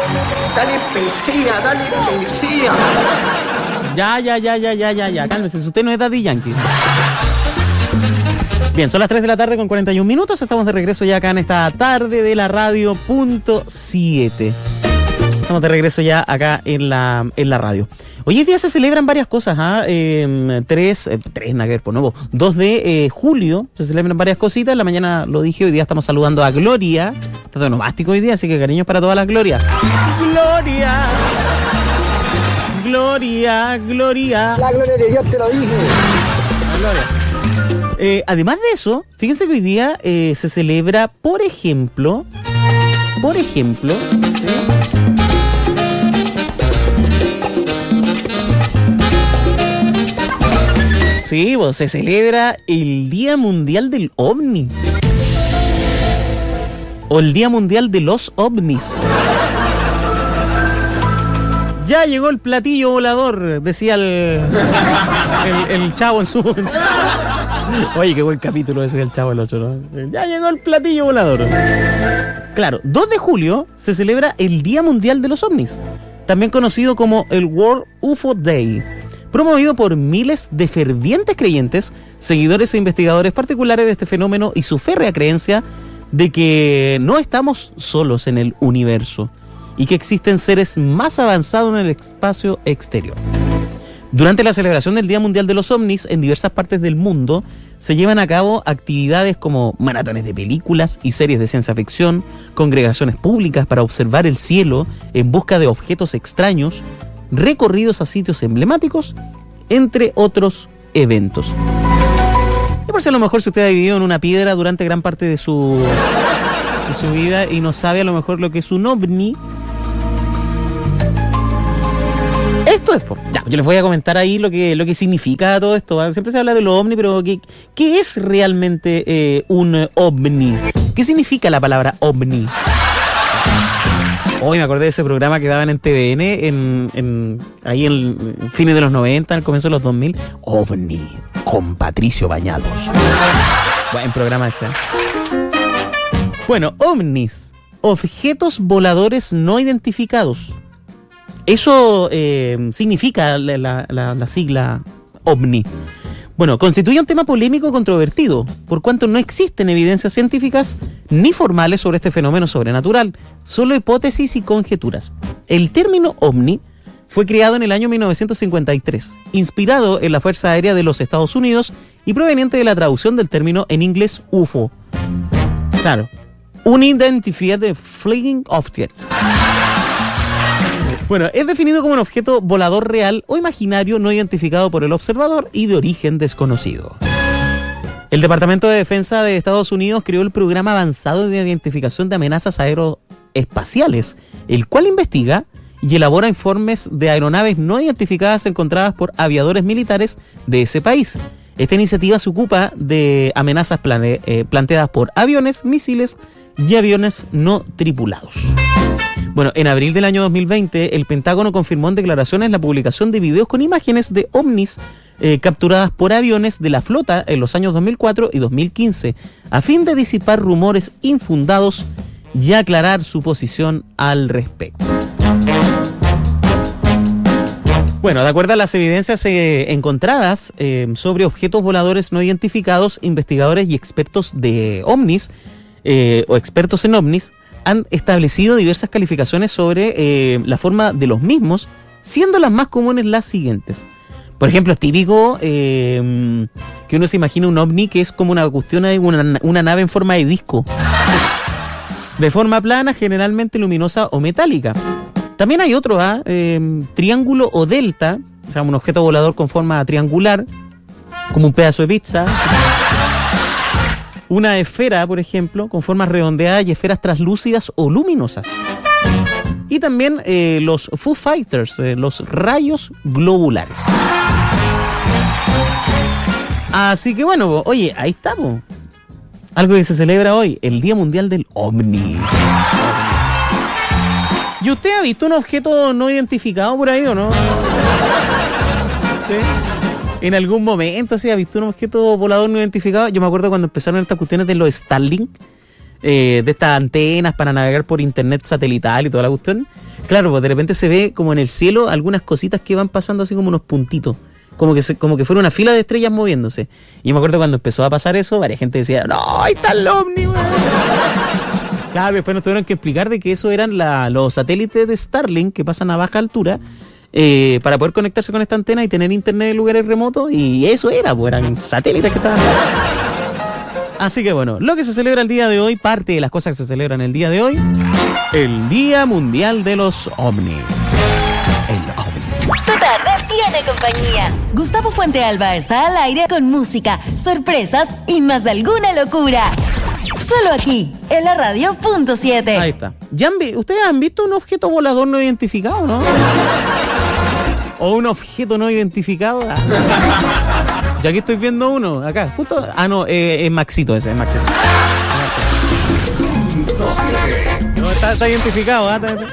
Dale pesía, dale pesía. Ya, cálmese, si usted no es Daddy Yankee. Bien, son las 3 de la tarde con 41 minutos, estamos de regreso ya acá en esta tarde de la radio .7. Estamos de regreso ya acá en la radio. Hoy día se celebran varias cosas, 2 de julio se celebran varias cositas. En la mañana lo dije, hoy día estamos saludando a Gloria. Está de nomástico hoy día, así que cariños para todas las Glorias. Gloria. La gloria de Dios, te lo dije. Gloria. Además de eso, fíjense que hoy día se celebra, por ejemplo, sí, pues, se celebra el Día Mundial del OVNI. O el Día Mundial de los OVNIs. Ya llegó el platillo volador, decía el Chavo en su... Oye, qué buen capítulo ese del Chavo el 8, ¿no? Ya llegó el platillo volador. Claro, 2 de julio se celebra el Día Mundial de los OVNIs, también conocido como el World UFO Day, promovido por miles de fervientes creyentes, seguidores e investigadores particulares de este fenómeno y su férrea creencia de que no estamos solos en el universo y que existen seres más avanzados en el espacio exterior. Durante la celebración del Día Mundial de los OVNIs en diversas partes del mundo se llevan a cabo actividades como maratones de películas y series de ciencia ficción, congregaciones públicas para observar el cielo en busca de objetos extraños, recorridos a sitios emblemáticos, entre otros eventos. Y por si a lo mejor si usted ha vivido en una piedra durante gran parte de su vida y no sabe a lo mejor lo que es un ovni, esto es, ya, yo les voy a comentar ahí lo que significa todo esto, ¿vale? Siempre se habla de lo ovni, pero ¿qué es realmente un ovni? ¿Qué significa la palabra ovni? Hoy me acordé de ese programa que daban en TVN, ahí en fines de los 90, al comienzo de los 2000. OVNI, con Patricio Bañados. Buen programa ese. Bueno, ovnis, objetos voladores no identificados. Eso significa la sigla OVNI. Bueno, constituye un tema polémico y controvertido, por cuanto no existen evidencias científicas ni formales sobre este fenómeno sobrenatural, solo hipótesis y conjeturas. El término OVNI fue creado en el año 1953, inspirado en la Fuerza Aérea de los Estados Unidos y proveniente de la traducción del término en inglés UFO. Claro, Unidentified Flying Object. Bueno, es definido como un objeto volador real o imaginario no identificado por el observador y de origen desconocido. El Departamento de Defensa de Estados Unidos creó el Programa Avanzado de Identificación de Amenazas Aeroespaciales, el cual investiga y elabora informes de aeronaves no identificadas encontradas por aviadores militares de ese país. Esta iniciativa se ocupa de amenazas planteadas por aviones, misiles y aviones no tripulados. Bueno, en abril del año 2020, el Pentágono confirmó en declaraciones la publicación de videos con imágenes de ovnis capturadas por aviones de la flota en los años 2004 y 2015, a fin de disipar rumores infundados y aclarar su posición al respecto. Bueno, de acuerdo a las evidencias encontradas sobre objetos voladores no identificados, investigadores y expertos de ovnis o expertos en ovnis han establecido diversas calificaciones sobre la forma de los mismos, siendo las más comunes las siguientes. Por ejemplo, es típico que uno se imagina un ovni que es como una cuestión de una nave en forma de disco, de forma plana, generalmente luminosa o metálica. También hay otro, triángulo o delta, o sea, un objeto volador con forma triangular, como un pedazo de pizza. Una esfera, por ejemplo, con formas redondeadas y esferas translúcidas o luminosas. Y también los Foo Fighters, los rayos globulares. Así que bueno, oye, ahí estamos. Algo que se celebra hoy, el Día Mundial del OVNI. ¿Y usted ha visto un objeto no identificado por ahí o no? ¿Sí? En algún momento, ¿sí ha visto un objeto volador no identificado? Yo me acuerdo cuando empezaron estas cuestiones de los Starlink, de estas antenas para navegar por internet satelital y toda la cuestión. Claro, pues de repente se ve como en el cielo algunas cositas que van pasando así como unos puntitos. Como que fuera una fila de estrellas moviéndose. Y yo me acuerdo cuando empezó a pasar eso, varias gente decía, no, ahí está el ovni, weón. Claro, después nos tuvieron que explicar de que eso eran los satélites de Starlink que pasan a baja altura para poder conectarse con esta antena y tener internet en lugares remotos. Y eso era, pues eran satélites que estaban... Así que bueno, lo que se celebra el día de hoy, parte de las cosas que se celebran el día de hoy, el Día Mundial de los OVNIs. El OVNI. Tu tarde tiene compañía. Gustavo Fuentealba está al aire con música, sorpresas y más de alguna locura. Solo aquí, en la radio.7. Ahí está. ¿Ustedes han visto un objeto volador no identificado, no? ¿O un objeto no identificado? Ya aquí estoy viendo uno, acá, justo. Ah, no, es Maxito ese, es Maxito. No, está identificado, ¿eh?